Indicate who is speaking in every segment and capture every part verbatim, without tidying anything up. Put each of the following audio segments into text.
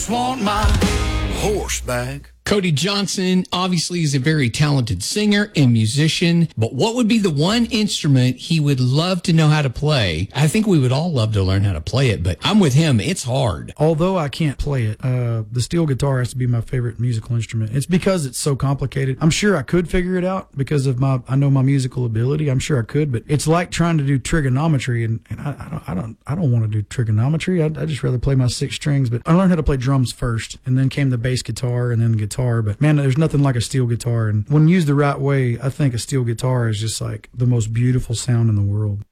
Speaker 1: Want my horseback.
Speaker 2: Cody Johnson obviously is a very talented singer and musician, but what would be the one instrument he would love to know how to play? I think we would all love to learn how to play it, but I'm with him. It's hard.
Speaker 3: Although I can't play it, uh, the steel guitar has to be my favorite musical instrument. It's because it's so complicated. I'm sure I could figure it out because of my, I know my musical ability. I'm sure I could, but it's like trying to do trigonometry, and, and I, I don't, I don't, I don't want to do trigonometry. I'd, I'd just rather play my six strings, but I learned how to play drums first, and then came the bass guitar, and then guitar. But man, there's nothing like a steel guitar, and when used the right way, I think a steel guitar is just like the most beautiful sound in the world.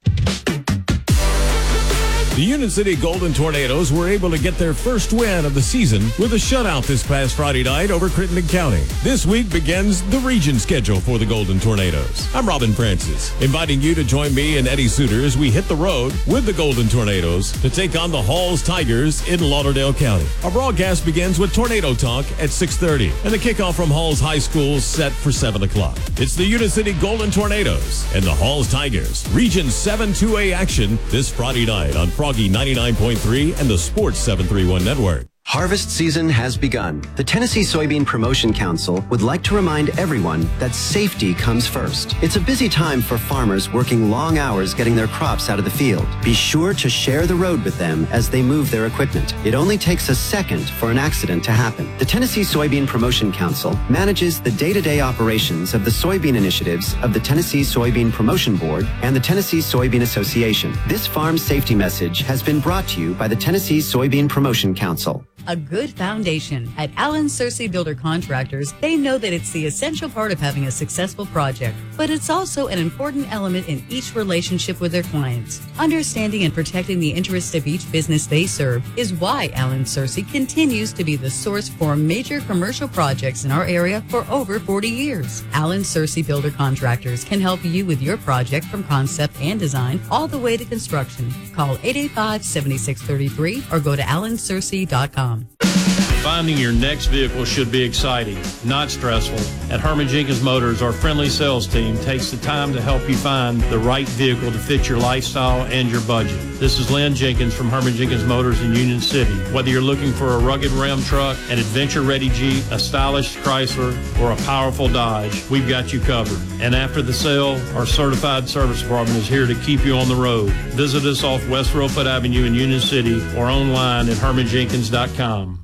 Speaker 4: The Union City Golden Tornadoes were able to get their first win of the season with a shutout this past Friday night over Crittenden County. This week begins the region schedule for the Golden Tornadoes. I'm Robin Francis, inviting you to join me and Eddie Suter as we hit the road with the Golden Tornadoes to take on the Halls Tigers in Lauderdale County. Our broadcast begins with Tornado Talk at six thirty, and the kickoff from Halls High School is set for seven o'clock. It's the Union City Golden Tornadoes and the Halls Tigers. Region seven two A action this Friday night on Froggy ninety-nine point three and the Sports seven thirty-one Network.
Speaker 5: Harvest season has begun. The Tennessee Soybean Promotion Council would like to remind everyone that safety comes first. It's a busy time for farmers working long hours getting their crops out of the field. Be sure to share the road with them as they move their equipment. It only takes a second for an accident to happen. The Tennessee Soybean Promotion Council manages the day-to-day operations of the soybean initiatives of the Tennessee Soybean Promotion Board and the Tennessee Soybean Association. This farm safety message has been brought to you by the Tennessee Soybean Promotion Council.
Speaker 6: A good foundation. At Allen Searcy Builder Contractors, they know that it's the essential part of having a successful project, but it's also an important element in each relationship with their clients. Understanding and protecting the interests of each business they serve is why Allen Searcy continues to be the source for major commercial projects in our area for over forty years. Allen Searcy Builder Contractors can help you with your project from concept and design all the way to construction. Call eight eight five, seven six three three or go to allen searcy dot com.
Speaker 7: Finding your next vehicle should be exciting, not stressful. At Herman Jenkins Motors, our friendly sales team takes the time to help you find the right vehicle to fit your lifestyle and your budget. This is Lynn Jenkins from Herman Jenkins Motors in Union City. Whether you're looking for a rugged Ram truck, an adventure-ready Jeep, a stylish Chrysler, or a powerful Dodge, we've got you covered. And after the sale, our certified service department is here to keep you on the road. Visit us off West Reelfoot Avenue in Union City or online at herman jenkins dot com.